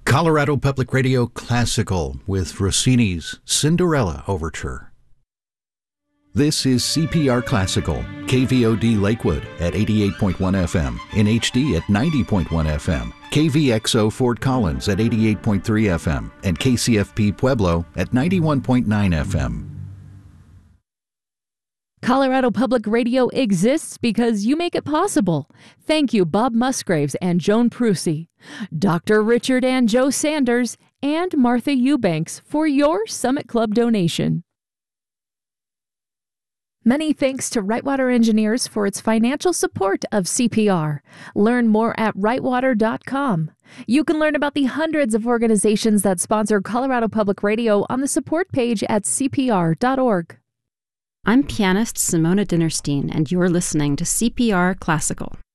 Colorado Public Radio Classical with Rossini's Cinderella Overture. This is CPR Classical, KVOD Lakewood at 88.1 FM, in HD at 90.1 FM, KVXO Fort Collins at 88.3 FM, and KCFP Pueblo at 91.9 FM. Colorado Public Radio exists because you make it possible. Thank you, Bob Musgraves and Joan Prusi, Dr. Richard and Joe Sanders, and Martha Eubanks for your Summit Club donation. Many thanks to Wrightwater Engineers for its financial support of CPR. Learn more at wrightwater.com. You can learn about the hundreds of organizations that sponsor Colorado Public Radio on the support page at cpr.org. I'm pianist Simona Dinnerstein, and you're listening to CPR Classical.